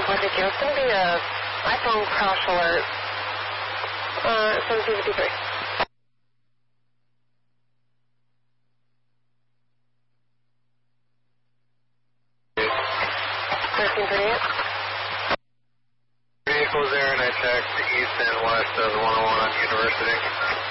thank you. It's going to be a iPhone crash alert. 1753. 1338. Vehicles there, and I checked east and west of 101 on University.